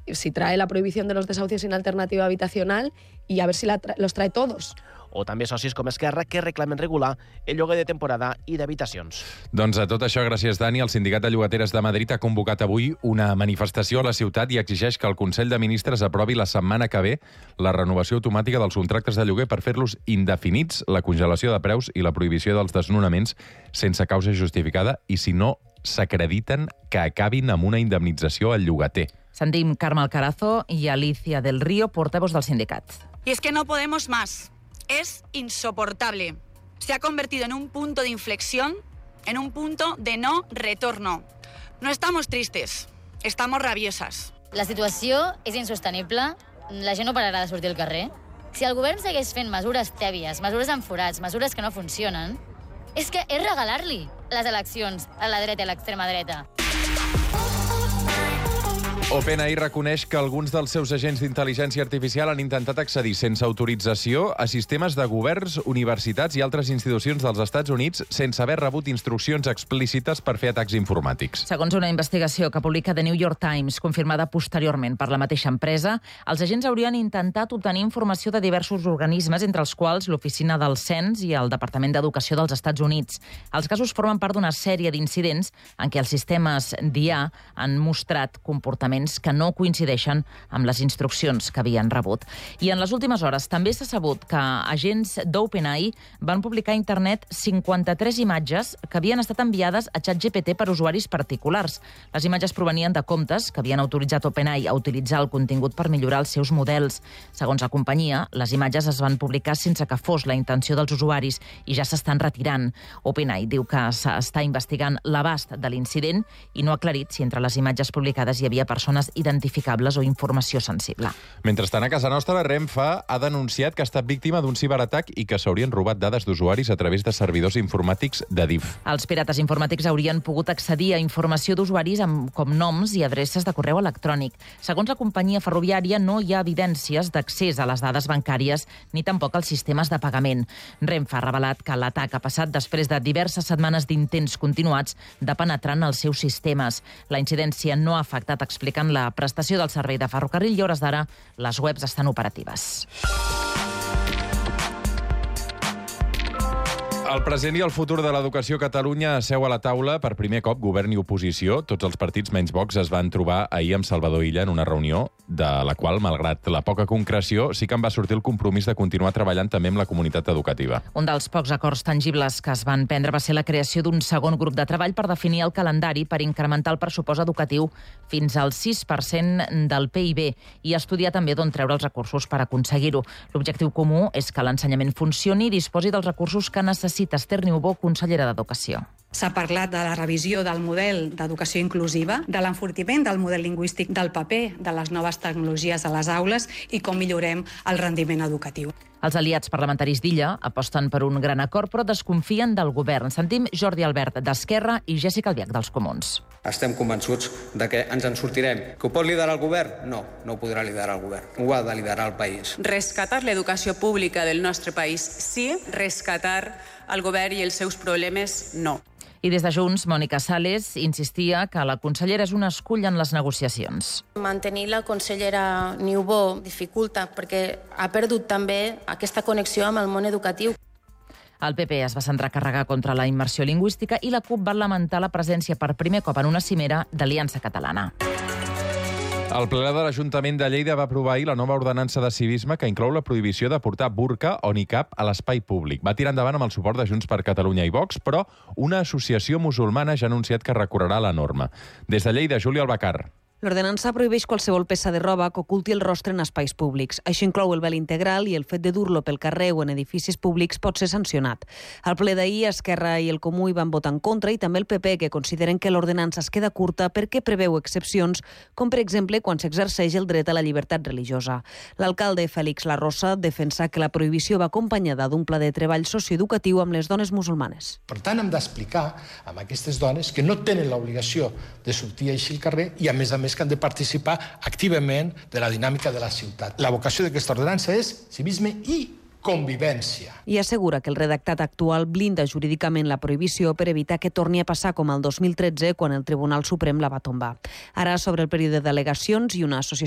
si trae la prohibición de los desahucios sin alternativa habitacional y a ver si los trae todos. O també socis com Esquerra que reclamen regular el lloguer de temporada i d'habitacions. Doncs a tot això, gràcies, Dani, el Sindicat de Llogateres de Madrid ha convocat avui una manifestació a la ciutat i exigeix que el Consell de Ministres aprovi la setmana que ve la renovació automàtica dels contractes de lloguer per fer-los indefinits, la congelació de preus i la prohibició dels desnonaments sense causa justificada i, si no s'acrediten, que acabin amb una indemnització al llogater. Sentim Carme Alcarazo i Alicia del Río, portaveus del sindicat. Y es que no podemos más. Es insoportable. Se ha convertido en un punto de inflexión, en un punto de no retorno. No estamos tristes, estamos rabiosas. La situació és insostenible, la gent no pararà de sortir al carrer. Si el govern segueix fent mesures tèbies, mesures amb forats, mesures que no funcionen, és que és regalar-li les eleccions a la dreta i a l'extrema dreta. OpenAI reconeix que alguns dels seus agents d'intel·ligència artificial han intentat accedir sense autorització a sistemes de governs, universitats i altres institucions dels Estats Units sense haver rebut instruccions explícites per fer atacs informàtics. Segons una investigació que publica The New York Times, confirmada posteriorment per la mateixa empresa, els agents haurien intentat obtenir informació de diversos organismes, entre els quals l'Oficina del Cens i el Departament d'Educació dels Estats Units. Els casos formen part d'una sèrie d'incidents en què els sistemes d'IA han mostrat comportaments que no coincideixen amb les instruccions que havien rebut. I en les últimes hores també s'ha sabut que agents d'OpenAI van publicar a internet 53 imatges que havien estat enviades a ChatGPT per usuaris particulars. Les imatges provenien de comptes que havien autoritzat OpenAI a utilitzar el contingut per millorar els seus models. Segons la companyia, les imatges es van publicar sense que fos la intenció dels usuaris i ja s'estan retirant. OpenAI diu que s'està investigant l'abast de l'incident i no ha aclarit si entre les imatges publicades hi havia persones identificables o informació sensible. Mentrestant, a casa nostra, la Renfe ha denunciat que ha estat víctima d'un ciberatac i que s'haurien robat dades d'usuaris a través de servidors informàtics de DIF. Els pirates informàtics haurien pogut accedir a informació d'usuaris com noms i adreces de correu electrònic. Segons la companyia ferroviària, no hi ha evidències d'accés a les dades bancàries ni tampoc als sistemes de pagament. Renfe ha revelat que l'atac ha passat després de diverses setmanes d'intents continuats de penetrar en els seus sistemes. La incidència no ha afectat, explicant la prestació del servei de ferrocarril i a hores d'ara les webs estan operatives. El present i el futur de l'educació a Catalunya seu a la taula per primer cop govern i oposició. Tots els partits menys Vox es van trobar ahir amb Salvador Illa en una reunió de la qual, malgrat la poca concreció, sí que en va sortir el compromís de continuar treballant també amb la comunitat educativa. Un dels pocs acords tangibles que es van prendre va ser la creació d'un segon grup de treball per definir el calendari per incrementar el pressupost educatiu fins al 6% del PIB i estudiar també d'on treure els recursos per aconseguir-ho. L'objectiu comú és que l'ensenyament funcioni i disposi dels recursos que necessita Esther Niubó, consellera d'Educació. S'ha parlat de la revisió del model d'educació inclusiva, de l'enfortiment del model lingüístic, del paper de les noves tecnologies a les aules i com millorem el rendiment educatiu. Els aliats parlamentaris d'Illa aposten per un gran acord, però desconfien del govern. Sentim Jordi Albert d'Esquerra i Jessica Albiach dels Comuns. Estem convençuts de que ens en sortirem. Que ho pot liderar el govern? No, no ho podrà liderar el govern. Ho ha de liderar el país. Rescatar l'educació pública del nostre país, sí. Rescatar el govern i els seus problemes, no. I des de Junts, Mònica Sales insistia que la consellera és un escull en les negociacions. Mantenir la consellera Niubó dificulta perquè ha perdut també aquesta connexió amb el món educatiu. El PP es va centrar a carregar contra la immersió lingüística i la CUP va lamentar la presència per primer cop en una cimera d'Aliança Catalana. El ple de l'Ajuntament de Lleida va aprovar ahir la nova ordenança de civisme que inclou la prohibició de portar burca o nicab a l'espai públic. Va tirar endavant amb el suport de Junts per Catalunya i Vox, però una associació musulmana ja ha anunciat que recorrerà la norma. Des de Lleida, Júlia Albacar. L'ordenança prohibeix qualsevol peça de roba que oculti el rostre en espais públics. Això inclou el vel integral i el fet de dur-lo pel carrer o en edificis públics pot ser sancionat. Al ple d'ahir, Esquerra i el Comú hi van votar en contra i també el PP, que consideren que l'ordenança es queda curta perquè preveu excepcions, com per exemple quan s'exerceix el dret a la llibertat religiosa. L'alcalde Félix Larrosa defensa que la prohibició va acompanyada d'un pla de treball socioeducatiu amb les dones musulmanes. Per tant, hem d'explicar a aquestes dones que no tenen l'obligació de sortir així al carrer i, a més, que han de participar activament de la dinàmica de la ciutat. La vocació d'aquesta ordenança és civisme i convivència. I assegura que el redactat actual blinda jurídicament la prohibició per evitar que torni a passar com el 2013, quan el Tribunal Suprem la va tombar. Ara, sobre el període d'al·legacions i una associació